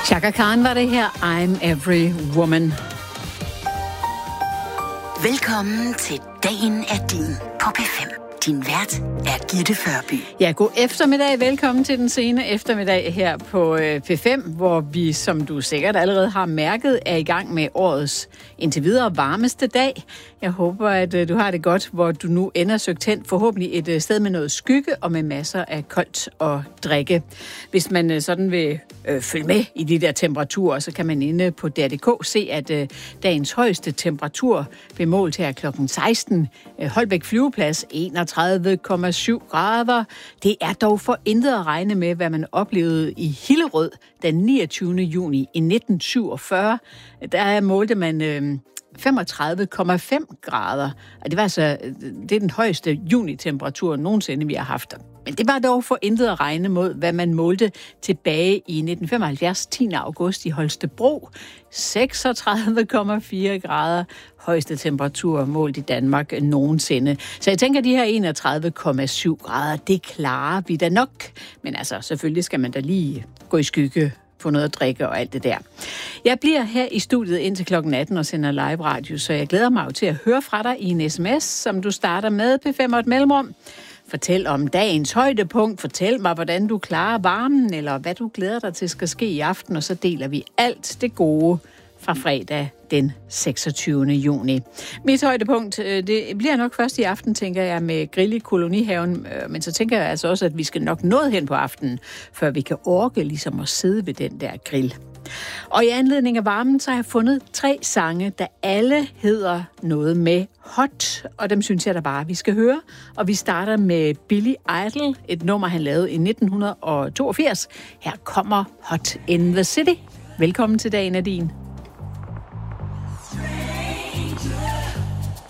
Chaka Khan var det her. I'm Every Woman. Velkommen til Dagen er din på P5. Din vært er Gitte Førby. Ja, god eftermiddag. Velkommen til den sene eftermiddag her på P5, hvor vi, som du sikkert allerede har mærket, er i gang med årets indtil videre varmeste dag. Jeg håber, at du har det godt, hvor du nu ender søgt hen. Forhåbentlig et sted med noget skygge og med masser af koldt og drikke. Hvis man sådan vil følge med i de der temperaturer, så kan man inde på DR.dk se, at dagens højeste temperatur blev målt her kl. 16. Holbæk Flyveplads 31,7 grader. Det er dog for intet at regne med, hvad man oplevede i Hillerød den 29. juni i 1947. Der målte man 35,5 grader. Og det er den højeste junitemperatur nogensinde, vi har haft. Men det var dog for intet at regne mod, hvad man målte tilbage i 1975, 10. august i Holstebro. 36,4 grader. Højeste temperatur målt i Danmark nogensinde. Så jeg tænker, at de her 31,7 grader, det klarer vi da nok. Men altså, selvfølgelig skal man da lige gå i skygge, få noget at drikke og alt det der. Jeg bliver her i studiet indtil kl. 18 og sender live radio, så jeg glæder mig til at høre fra dig i en sms, som du starter med P5 og et mellemrum. Fortæl om dagens højdepunkt, fortæl mig, hvordan du klarer varmen, eller hvad du glæder dig til skal ske i aften, og så deler vi alt det gode fra fredag den 26. juni. Mit højdepunkt, det bliver nok først i aften, tænker jeg, med grill i kolonihaven, men så tænker jeg altså også, at vi skal nok nå hen på aftenen, før vi kan orke ligesom at sidde ved den der grill. Og i anledning af varmen, så har jeg fundet 3 sange, der alle hedder noget med hot, og dem synes jeg da bare, vi skal høre. Og vi starter med Billy Idol, et nummer, han lavede i 1982. Her kommer Hot in the City. Velkommen til Dagen er din.